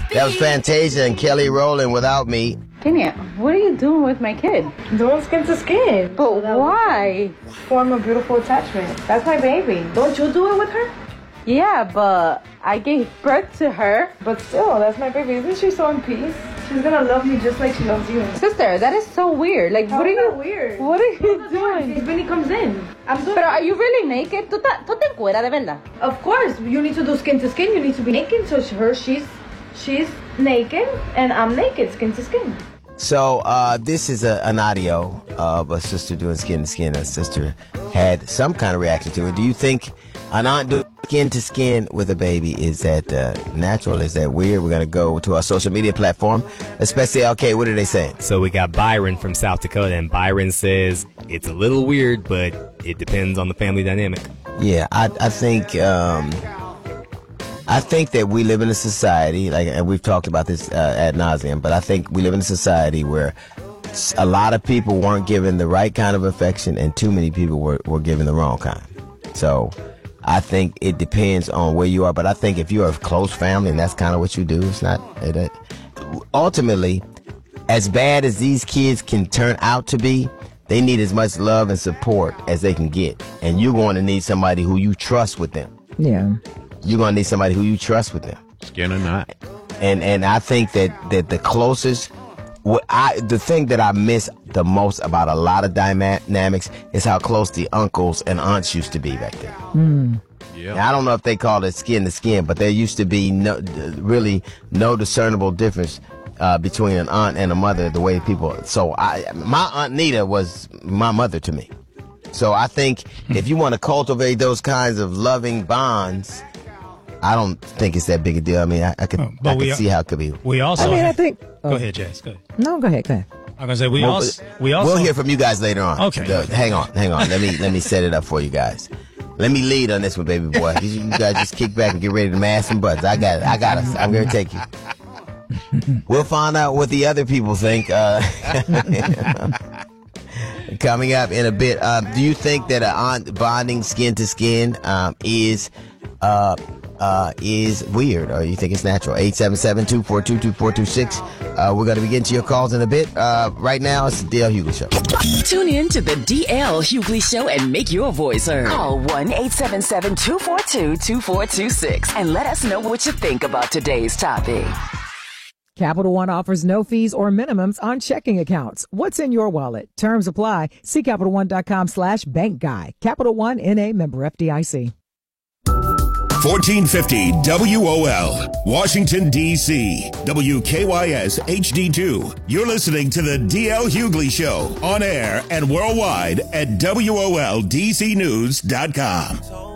That was Fantasia and Kelly Rowland, Without Me. Kenya, what are you doing with my kid? Doing skin to skin. But why? Form a beautiful attachment. That's my baby. Don't you do it with her? Yeah, but I gave birth to her. But still, that's my baby. Isn't she so in peace? She's gonna love me just like she loves you. Sister, that is so weird. Like, How what are is you? that weird? What are you doing? When he comes in, I'm doing. Pero are you really naked? ¿Tú te encueras de verdad? Of course, you need to do skin to skin. You need to be naked. So she's naked, and I'm naked, skin to skin. So this is an audio of a sister doing skin to skin. A sister had some kind of reaction to it. Do you think an aunt doing skin to skin with a baby, is that natural? Is that weird? We're going to go to our social media platform, especially, okay, what are they saying? So we got Byron from South Dakota, and Byron says it's a little weird, but it depends on the family dynamic. Yeah, I think that we live in a society, and we've talked about this ad nauseum, but I think we live in a society where a lot of people weren't given the right kind of affection, and too many people were given the wrong kind. So I think it depends on where you are, but I think if you're a close family and that's kind of what you do, it's not. Ultimately, as bad as these kids can turn out to be, they need as much love and support as they can get, and you're going to need somebody who you trust with them. Yeah. You're going to need somebody who you trust with them. Skin or not. And I think that the closest, the thing that I miss the most about a lot of dynamics is how close the uncles and aunts used to be back then. Yeah. Now, I don't know if they call it skin to skin, but there used to be really no discernible difference between an aunt and a mother, the way people. So my Aunt Nita was my mother to me. So I think if you want to cultivate those kinds of loving bonds, I don't think it's that big a deal. I mean, I could see how it could be. We also. I think. Go ahead, Jess. Go ahead. No, go ahead. I'm gonna say we also. We'll hear from you guys later on. Okay. Hang on. Let me set it up for you guys. Let me lead on this one, baby boy. You guys just kick back and get ready to mash some butts. I got us. I'm gonna take you. We'll find out what the other people think. Coming up in a bit. Do you think that an aunt bonding skin to skin is weird, or you think it's natural? 877-242-2426. We're going to be getting to your calls in a bit. Right now, it's the DL Hughley Show. Tune in to the DL Hughley Show and make your voice heard. Call 1-877-242-2426 and let us know what you think about today's topic. Capital One offers no fees or minimums on checking accounts. What's in your wallet? Terms apply. See CapitalOne.com/bank guy. Capital One, N.A., member FDIC. 1450 WOL, Washington, D.C. WKYS HD2. You're listening to the DL Hughley Show on air and worldwide at WOLDCnews.com.